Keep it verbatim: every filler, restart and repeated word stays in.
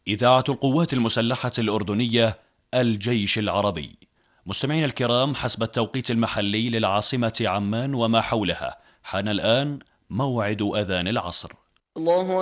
إذاعة القوات المسلحة الأردنية، الجيش العربي. مستمعينا الكرام، حسب التوقيت المحلي للعاصمة عمان وما حولها، حان الآن موعد أذان العصر. الله